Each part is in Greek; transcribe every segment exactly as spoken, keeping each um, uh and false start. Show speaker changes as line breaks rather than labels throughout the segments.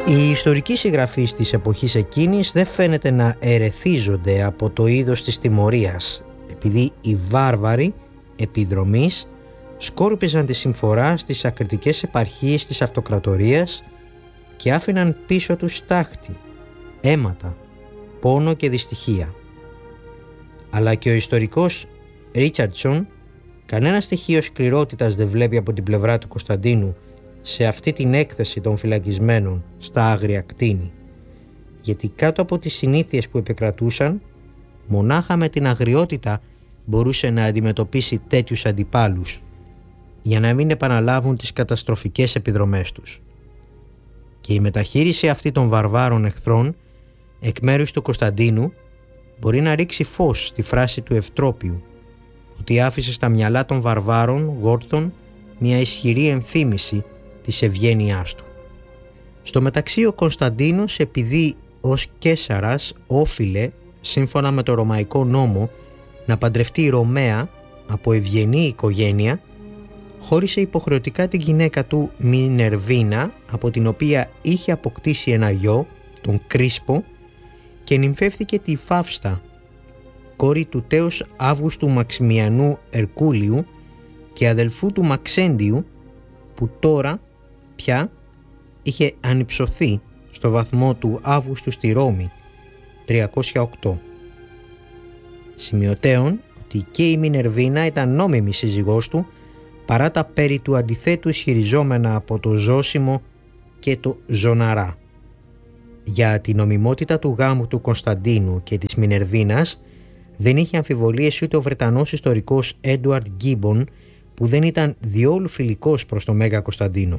Οι ιστορικοί συγγραφείς της εποχής εκείνης δεν φαίνεται να ερεθίζονται από το είδος της τιμωρίας, επειδή οι βάρβαροι επιδρομής σκόρπιζαν τη συμφορά στις ακριτικές επαρχίες της αυτοκρατορίας και άφηναν πίσω τους στάχτη, αίματα, πόνο και δυστυχία. Αλλά και ο ιστορικός Ρίτσαρντσον κανένα στοιχείο σκληρότητας δεν βλέπει από την πλευρά του Κωνσταντίνου σε αυτή την έκθεση των φυλακισμένων στα άγρια κτίνη, γιατί κάτω από τις συνήθειες που επικρατούσαν, μονάχα με την αγριότητα μπορούσε να αντιμετωπίσει τέτοιους αντιπάλους, για να μην επαναλάβουν τις καταστροφικές επιδρομές τους. Και η μεταχείριση αυτή των βαρβάρων εχθρών εκ μέρους του Κωνσταντίνου μπορεί να ρίξει φως στη φράση του Ευτρόπιου, ότι άφησε στα μυαλά των βαρβάρων γόρθων μια ισχυρή ενθύμηση της ευγένειάς του. Στο μεταξύ ο Κωνσταντίνος, επειδή ως Καίσαρας όφιλε σύμφωνα με το ρωμαϊκό νόμο να παντρευτεί η Ρωμαία από ευγενή οικογένεια, χώρισε υποχρεωτικά την γυναίκα του Μινερβίνα, από την οποία είχε αποκτήσει ένα γιο, τον Κρίσπο, και νυμφεύθηκε τη Φαύστα, κόρη του τέος Αύγουστου Μαξιμιανού Ερκούλιου και αδελφού του Μαξέντιου, που τώρα πια είχε ανυψωθεί στο βαθμό του Αύγουστου στη Ρώμη τριακόσια οκτώ. Σημειωτέων ότι και η Μινερβίνα ήταν νόμιμη σύζυγός του, παρά τα περί του αντιθέτου ισχυριζόμενα από το Ζώσιμο και το Ζωναρά. Για την νομιμότητα του γάμου του Κωνσταντίνου και της Μινερβίνας δεν είχε αμφιβολίες ούτε ο Βρετανός ιστορικός Έντουαρντ Γκίμπον, που δεν ήταν διόλου φιλικός προς τον Μέγα Κωνσταντίνο.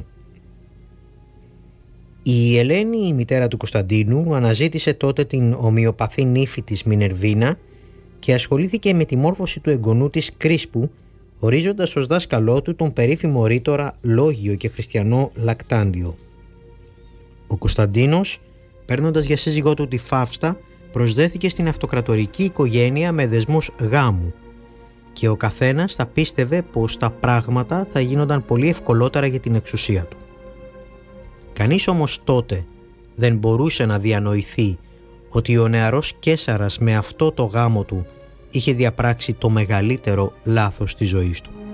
Η Ελένη, η μητέρα του Κωνσταντίνου, αναζήτησε τότε την ομοιοπαθή νύφη της Μινερβίνα και ασχολήθηκε με τη μόρφωση του εγγονού της Κρίσπου, ορίζοντας ως δάσκαλό του τον περίφημο ρήτορα Λόγιο και χριστιανό Λακτάντιο. Ο Κωνσταντίνος, παίρνοντας για σύζυγό του τη Φαύστα, προσδέθηκε στην αυτοκρατορική οικογένεια με δεσμούς γάμου, και ο καθένας θα πίστευε πως τα πράγματα θα γίνονταν πολύ ευκολότερα για την εξουσία του. Κανείς όμως τότε δεν μπορούσε να διανοηθεί ότι ο νεαρός Καίσαρας με αυτό το γάμο του είχε διαπράξει το μεγαλύτερο λάθος της ζωής του.